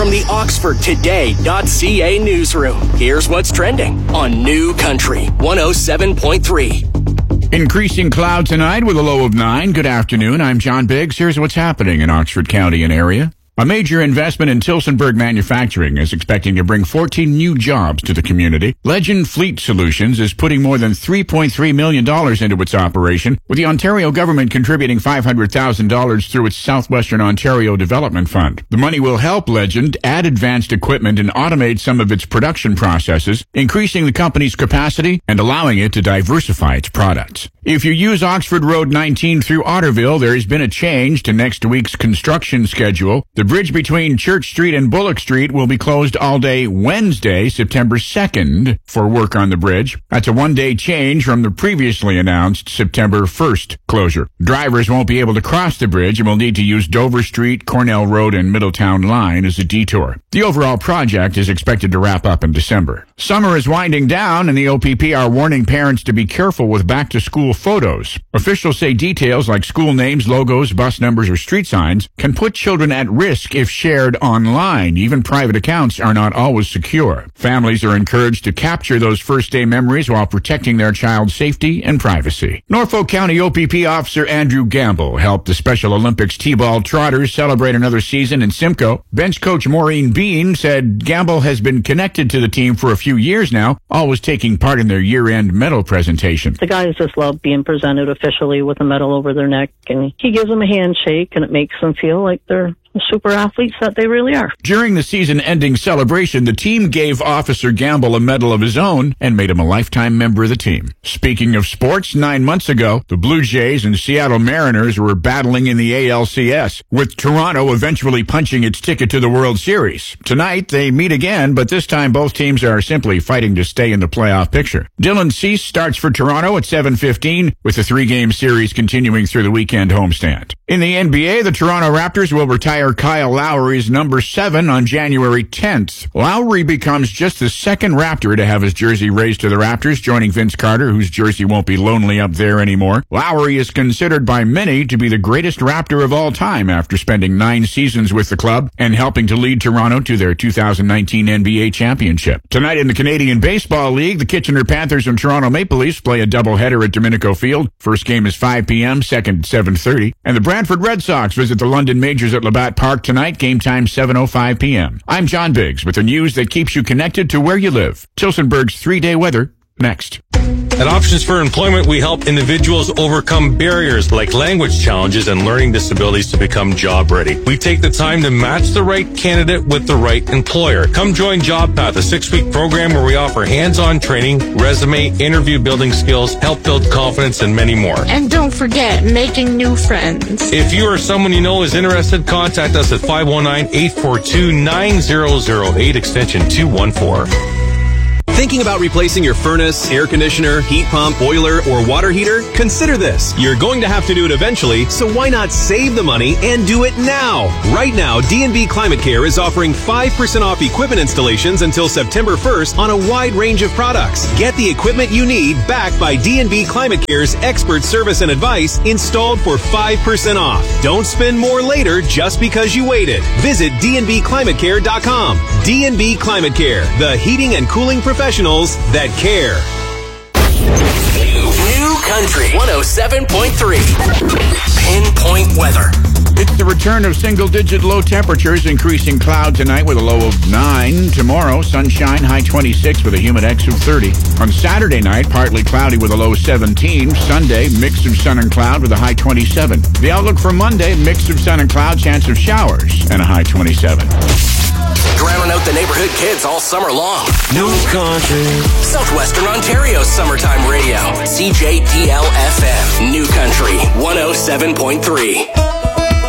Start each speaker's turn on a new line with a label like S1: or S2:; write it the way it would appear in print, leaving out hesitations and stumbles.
S1: From the OxfordToday.ca newsroom, here's what's trending on New Country 107.3.
S2: Increasing cloud tonight with a low of 9. Good afternoon. I'm John Biggs. Here's what's happening in Oxford County and area. A major investment in Tillsonburg Manufacturing is expecting to bring 14 new jobs to the community. Legend Fleet Solutions is putting more than $3.3 million into its operation, with the Ontario government contributing $500,000 through its Southwestern Ontario Development Fund. The money will help Legend add advanced equipment and automate some of its production processes, increasing the company's capacity and allowing it to diversify its products. If you use Oxford Road 19 through Otterville, there has been a change to next week's construction schedule. The bridge between Church Street and Bullock Street will be closed all day Wednesday, September 2nd, for work on the bridge. That's a one-day change from the previously announced September 1st closure. Drivers won't be able to cross the bridge and will need to use Dover Street, Cornell Road, and Middletown Line as a detour. The overall project is expected to wrap up in December. Summer is winding down, and the OPP are warning parents to be careful with back-to-school photos. Officials say details like school names, logos, bus numbers, or street signs can put children at risk if shared online. Even private accounts are not always secure. Families are encouraged to capture those first-day memories while protecting their child's safety and privacy. Norfolk County OPP officer Andrew Gamble helped the Special Olympics T-ball trotters celebrate another season in Simcoe. Bench coach Maureen Bean said Gamble has been connected to the team for a few years now, always taking part in their year-end medal presentation.
S3: The guys just love being presented officially with a medal over their neck, and he gives them a handshake, and it makes them feel like they're the super athletes that they really are.
S2: During the season-ending celebration, the team gave Officer Gamble a medal of his own and made him a lifetime member of the team. Speaking of sports, 9 months ago, the Blue Jays and Seattle Mariners were battling in the ALCS, with Toronto eventually punching its ticket to the World Series. Tonight, they meet again, but this time both teams are simply fighting to stay in the playoff picture. Dylan Cease starts for Toronto at 7:15, with the three-game series continuing through the weekend homestand. In the NBA, the Toronto Raptors will retire Kyle Lowry's number 7 on January 10th. Lowry becomes just the second Raptor to have his jersey raised to the Raptors, joining Vince Carter, whose jersey won't be lonely up there anymore. Lowry is considered by many to be the greatest Raptor of all time after spending 9 seasons with the club and helping to lead Toronto to their 2019 NBA championship. Tonight in the Canadian Baseball League, the Kitchener Panthers and Toronto Maple Leafs play a doubleheader at Domenico Field. First game is 5 p.m., second 7:30. And the Brantford Red Sox visit the London Majors at Labatt Park tonight, game time 7:05 p.m. I'm John Biggs with the news that keeps you connected to where you live. Tillsonburg's 3-day weather, next.
S4: At Options for Employment, we help individuals overcome barriers like language challenges and learning disabilities to become job ready. We take the time to match the right candidate with the right employer. Come join JobPath, a 6-week program where we offer hands-on training, resume, interview building skills, help build confidence, and many more.
S5: And don't forget, making new friends.
S4: If you or someone you know is interested, contact us at 519-842-9008, extension 214.
S6: Thinking about replacing your furnace, air conditioner, heat pump, boiler, or water heater? Consider this. You're going to have to do it eventually, so why not save the money and do it now? Right now, D&B Climate Care is offering 5% off equipment installations until September 1st on a wide range of products. Get the equipment you need backed by D&B Climate Care's expert service and advice installed for 5% off. Don't spend more later just because you waited. Visit dnbclimatecare.com. D&B Climate Care, the heating and cooling professionals that care.
S1: New Country 107.3. Pinpoint weather.
S2: It's the return of single-digit low temperatures, increasing cloud tonight with a low of 9. Tomorrow, sunshine, high 26 with a humidex of 30. On Saturday night, partly cloudy with a low 17. Sunday, mix of sun and cloud with a high 27. The outlook for Monday, mix of sun and cloud, chance of showers, and a high 27.
S1: Drowning out the neighborhood kids all summer long.
S7: New Country.
S1: Southwestern Ontario's summertime radio. CJDL-FM. New Country 107.3.